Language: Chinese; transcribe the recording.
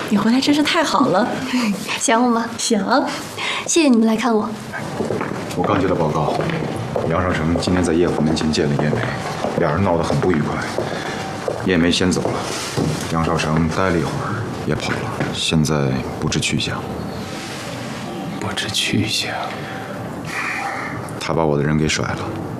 你回来真是太好了。 想我吗？ 想。 谢谢你们来看我。 我刚接到报告，杨少成今天在叶府门前见了叶梅，俩人闹得很不愉快。叶梅先走了，杨少成待了一会儿也跑了，现在不知去向。 不知去向。 他把我的人给甩了。